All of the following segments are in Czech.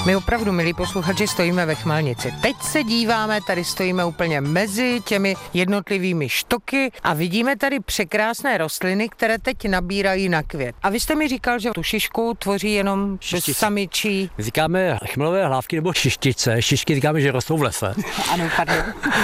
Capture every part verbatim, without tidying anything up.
My opravdu, milí posluchači, stojíme ve chmelnici. Teď se díváme, tady stojíme úplně mezi těmi jednotlivými štoky a vidíme tady překrásné rostliny, které teď nabírají na květ. A vy jste mi říkal, že tu šišku tvoří jenom samičí. Říkáme chmelové hlávky nebo šištice. Šišky říkáme, že rostou v lese. Ano, pardon.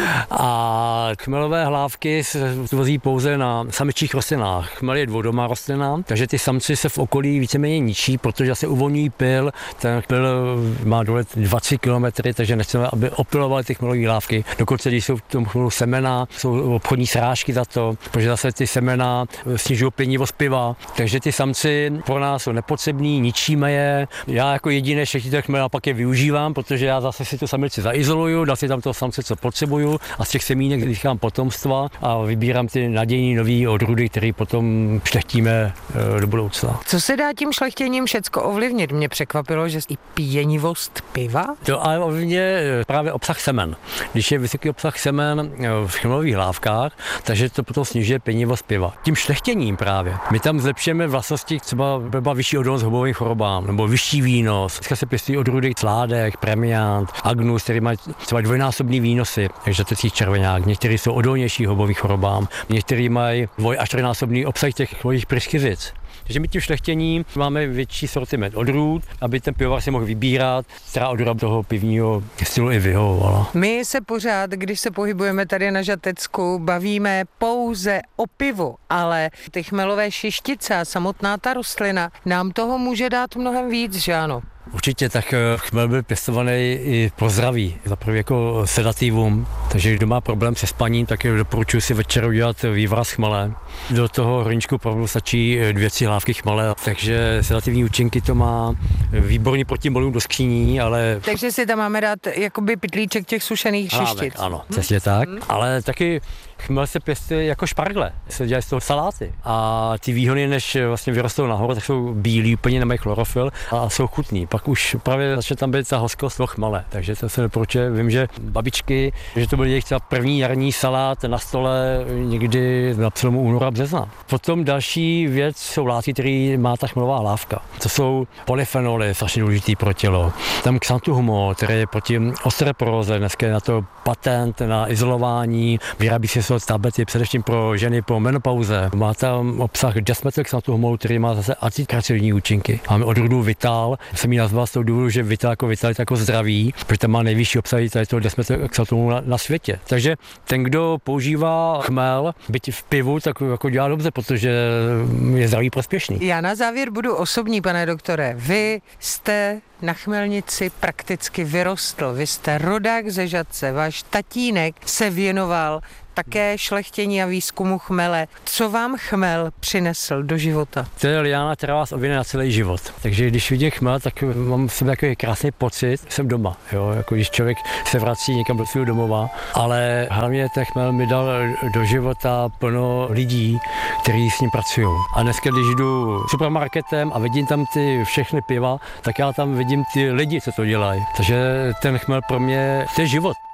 A chmelové hlávky se tvoří pouze na samičích rostlinách. Chmel je dvoudomá rostlina, takže ty samci se v okolí víceméně ničí, protože se uvolňují pyl. Ten pyl má dolet dvacet kilometrů, takže nechceme, aby opilovali ty chmelové hlávky. Dokonce, když jsou v tom chmelu semena, jsou obchodní srážky za to, protože zase ty semena snižují plinivost piva. Takže ty samci pro nás jsou nepotřební, ničíme je. Já jako jediný šlechtitelé chmel pak je využívám, protože já zase si tu samici zaizoluju, dám si tam toho samce, co potřebuju, a z těch semínek získám potomstva a vybírám ty nadějný nový odrůdy, které potom šlechtíme do budoucna. Co se dá tím šlechtěním všecko ovlivnit? Mě překvapilo, že i pěnivost piva? To ale ovlivňuje právě obsah semen. Když je vysoký obsah semen v chmelových hlávkách, takže to potom snižuje pěnivost piva. Tím šlechtěním právě. My tam zlepšujeme vlastnosti, třeba byla vyšší odolnost hubovým chorobám nebo vyšší výnos. Dneska se pěstují odrůdy sládek, premiant, agnus, který mají třeba dvojnásobný výnosy, takže to je červeňák. Někteří jsou odolnější hubovým chorobám, někteří mají dvoj až trojnásobný obsah těch chmelových pryskyřic. Takže my tím šlechtěním máme větší sortiment odrůd, aby ten pivovar si mohl vybírat, která odrůda toho pivního stylu i vyhovovala. My se pořád, když se pohybujeme tady na Žatecku, bavíme pouze o pivu, ale ty chmelové šištice a samotná ta rostlina nám toho může dát mnohem víc, že ano? Určitě, tak chmel byl pěstovaný i pro zdraví, zaprvé jako sedativum, takže kdo má problém se spaním, tak doporučuji si večer udělat vývraz chmele. Do toho hrníčku opravdu stačí dvě, tři hlávky chmele, takže sedativní účinky to má, výborně proti molům do skříní, ale... Takže si tam máme dát jakoby pytlíček těch sušených šištic. Ano, přesně hmm. tak, hmm. ale taky chmel se pěstuje jako špargle, se dělají z toho saláty a ty výhony, než vlastně vyrostou nahoru, tak jsou bílí, úplně nemají chlorofyl a jsou chutný. Pak už právě začne tam být ta hořkost toho chmele, takže to se neporučuje. Vím, že babičky, že to byl jejich třeba první jarní salát na stole někdy na přelomu února a března. Potom další věc jsou látky, které má ta chmelová hlávka. To jsou polyfenoly, strašně důležitý pro tělo. Tam xanthuhumol, který je proti osteoporóze, dneska je na to patent na izolování, vyrábí se tablety především pro ženy po menopauze. Má tam obsah desmetylxanthuhumolu, který má zase antikarcinogenní účinky. Máme odrůdu Vital, jsem ji nazval z toho důvodu, že Vital jako vitalita jako zdraví, protože tam má nejvyšší obsah toho desmetylxanthuhumolu na, na světě. Takže ten, kdo používá chmel, byť v pivu, tak jako dělá dobře, protože je zdraví prospěšný. Já na závěr budu osobní, pane doktore. Vy jste na chmelnici prakticky vyrostl. Vy jste rodák ze Žatce, váš tatínek se věnoval také šlechtění a výzkumu chmele. Co vám chmel přinesl do života? To je liána, která vás obvine na celý život. Takže když vidím chmel, tak mám v sobě takový krásný pocit, jsem doma. Jo? Jako když člověk se vrací někam do svého domova, ale hlavně ten chmel mi dal do života plno lidí, kteří s ním pracují. A dneska, když jdu supermarketem a vidím tam ty všechny piva, tak já tam vidím ty lidi, co to dělají. Takže ten chmel pro mě, to je život.